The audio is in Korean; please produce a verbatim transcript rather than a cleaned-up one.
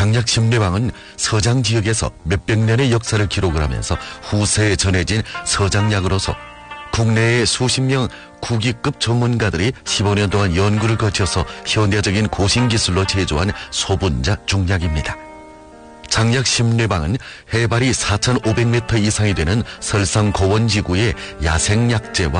장약 심리방은 서장 지역에서 몇백 년의 역사를 기록을 하면서 후세에 전해진 서장약으로서 국내의 수십 명 국위급 전문가들이 십오 년 동안 연구를 거쳐서 현대적인 고신기술로 제조한 소분자 중약입니다. 장약 심리방은 해발이 사천오백 미터 이상이 되는 설상 고원지구의 야생약재와